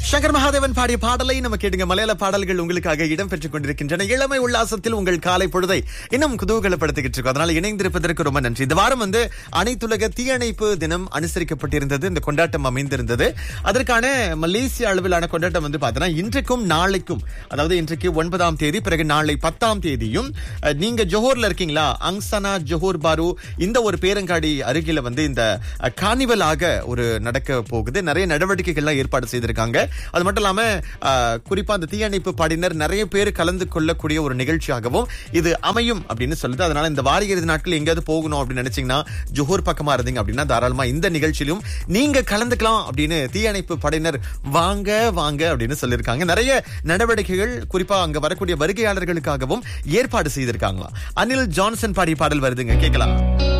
சங்கர் மகாதேவன் பாடிய பாடலை நம்ம கேட்டுங்க. மலையாள பாடல்கள் உங்களுக்காக இடம் பெற்றுக் கொண்டிருக்கின்றன. இளமை உல்லாசத்தில் உங்கள் காலை பொழுதை இன்னும் குதூகலப்படுத்திக்கிட்டு இருக்கோம். அதனால இணைந்திருப்பதற்கு ரொம்ப நன்றி. இந்த வாரம் அனைத்துலக தீயணைப்பு தினம் அனுசரிக்கப்பட்டிருந்தது. இந்த கொண்டாட்டம் அமைந்திருந்தது. அதற்கான மலேசிய அளவிலான கொண்டாட்டம் பார்த்தீங்கன்னா இன்றைக்கும் நாளைக்கும், அதாவது இன்றைக்கு 9ஆம் தேதி, பிறகு நாளை 10ஆம் தேதியும் நீங்க ஜோஹர்ல இருக்கீங்களா, அங்சனா ஜோஹர் பாரு இந்த ஒரு பேரங்காடி அருகில இந்த கார்னிவலாக ஒரு நடக்க போகுது. நிறைய நடவடிக்கைகள்லாம் ஏற்பாடு செய்திருக்காங்க. அது மட்டும் இல்லாம குறிப்பா அந்த தீயணைப்பு பாடினர் நிறைய பேர் கலந்து கொள்ளக்கூடிய ஒரு நிகழ்ச்சியாகவும் இது அமையும் அப்படின்னு சொல்லுது. அதனால இந்த வார இறுதி நாட்கள் எங்கேயாவது போகணும் அப்படின்னு நினைச்சீங்கன்னா, ஜோஹர் பக்கமா இருந்தீங்க அப்படின்னா தாராளமா இந்த நிகழ்ச்சியிலும் நீங்க கலந்துக்கலாம் அப்படின்னு தீயணைப்பு படையினர் வாங்க வாங்க அப்படின்னு சொல்லியிருக்காங்க. நிறைய நடவடிக்கைகள் குறிப்பா அங்க வரக்கூடிய வருகையாளர்களுக்காகவும் ஏற்பாடு செய்திருக்காங்களா. அனில் ஜான்சன் பாடிய பாடல் வருதுங்க, கேட்கலாம்.